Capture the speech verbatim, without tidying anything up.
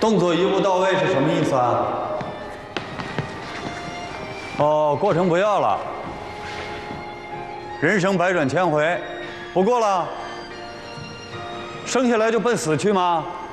动作一步到位是什么意思啊？哦，过程不要了。人生百转千回，不过了。生下来就奔死去吗？